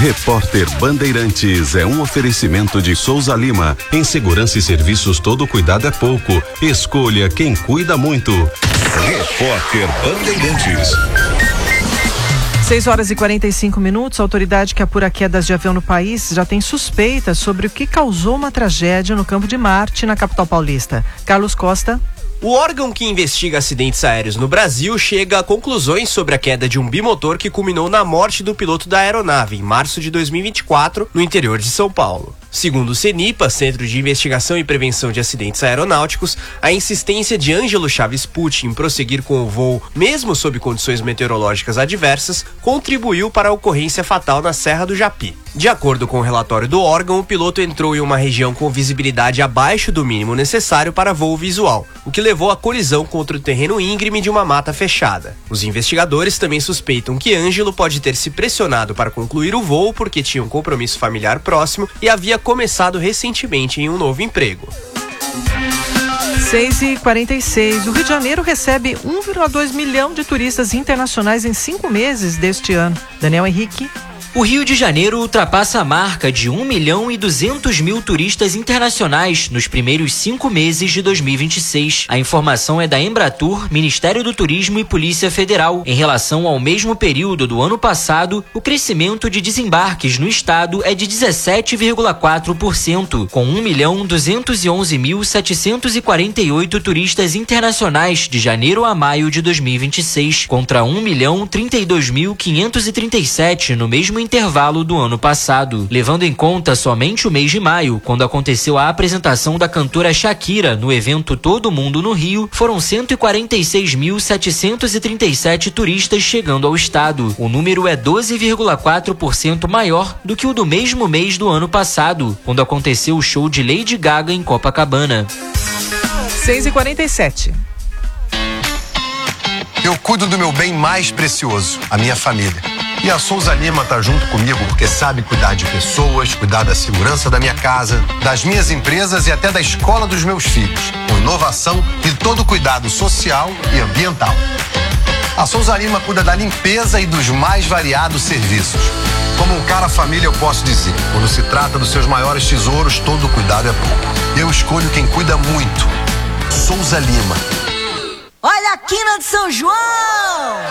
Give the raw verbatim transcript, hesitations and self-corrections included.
Repórter Bandeirantes é um oferecimento de Souza Lima. Em segurança e serviços, todo cuidado é pouco. Escolha quem cuida muito. Repórter Bandeirantes. seis horas e quarenta e cinco minutos. A autoridade que apura quedas de avião no país já tem suspeitas sobre o que causou uma tragédia no Campo de Marte, na capital paulista. Carlos Costa. O órgão que investiga acidentes aéreos no Brasil chega a conclusões sobre a queda de um bimotor que culminou na morte do piloto da aeronave em março de dois mil e vinte e quatro, no interior de São Paulo. Segundo o CENIPA, Centro de Investigação e Prevenção de Acidentes Aeronáuticos, a insistência de Ângelo Chaves Pucci em prosseguir com o voo, mesmo sob condições meteorológicas adversas, contribuiu para a ocorrência fatal na Serra do Japi. De acordo com o relatório do órgão, o piloto entrou em uma região com visibilidade abaixo do mínimo necessário para voo visual, o que levou à colisão contra o terreno íngreme de uma mata fechada. Os investigadores também suspeitam que Ângelo pode ter se pressionado para concluir o voo porque tinha um compromisso familiar próximo e havia começado recentemente em um novo emprego. seis e quarenta e seis. O Rio de Janeiro recebe um vírgula dois milhão de turistas internacionais em cinco meses deste ano. Daniel Henrique. O Rio de Janeiro ultrapassa a marca de um milhão e duzentos mil turistas internacionais nos primeiros cinco meses de dois mil e vinte e seis. A informação é da Embratur, Ministério do Turismo e Polícia Federal. Em relação ao mesmo período do ano passado, o crescimento de desembarques no estado é de dezessete vírgula quatro por cento, com um milhão duzentos e onze mil setecentos e quarenta e oito turistas internacionais de janeiro a maio de dois mil e vinte e seis, contra um milhão trinta e dois mil quinhentos e trinta e sete no mesmo intervalo do ano passado, levando em conta somente o mês de maio, quando aconteceu a apresentação da cantora Shakira no evento Todo Mundo no Rio, foram cento e quarenta e seis mil setecentos e trinta e sete turistas chegando ao estado. O número é doze vírgula quatro por cento maior do que o do mesmo mês do ano passado, quando aconteceu o show de Lady Gaga em Copacabana. seis e quarenta e sete. Eu cuido do meu bem mais precioso, a minha família. E a Souza Lima tá junto comigo porque sabe cuidar de pessoas, cuidar da segurança da minha casa, das minhas empresas e até da escola dos meus filhos, com inovação e todo cuidado social e ambiental. A Souza Lima cuida da limpeza e dos mais variados serviços. Como um cara família eu posso dizer, quando se trata dos seus maiores tesouros, todo cuidado é pouco. Eu escolho quem cuida muito. Souza Lima. Olha a quina de São João!